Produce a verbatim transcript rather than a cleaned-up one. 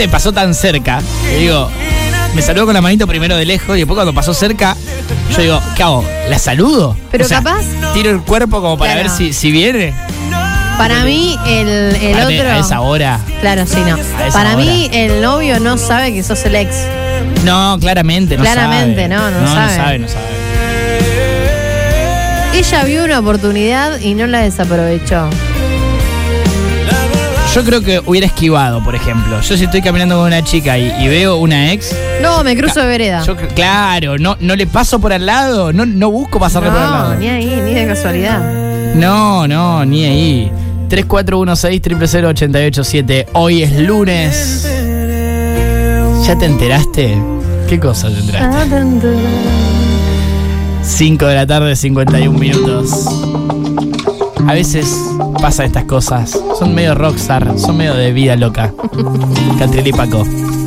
aparte pasó tan cerca, que digo, me saludó con la manito primero de lejos y después cuando pasó cerca, yo digo, ¿qué hago? ¿La saludo? Pero o sea, capaz... tiro el cuerpo como para Claro. ver si, si viene. Para mí, el, el Aparte, otro... a esa hora. Claro, sí, no. esa Para hora. mí, el novio no sabe que sos el ex. No, claramente, no Claramente, sabe. no, no no sabe. No sabe, no sabe. Ella vio una oportunidad y no la desaprovechó. Yo creo que hubiera esquivado, por ejemplo. Yo si estoy caminando con una chica y, y veo una ex... No, me cruzo de vereda. Yo, claro, no, no le paso por al lado, no, no busco pasarle por al No, lado. ni ahí, ni de casualidad. No, no, ni ahí. tres cuatro uno seis, cero cero cero, ocho ocho siete. Hoy es lunes. ¿Ya te enteraste? ¿Qué cosa te enteraste? cinco de la tarde, cincuenta y un minutos. A veces pasa estas cosas. Son medio rockstar, son medio de vida loca. Catril y Paco.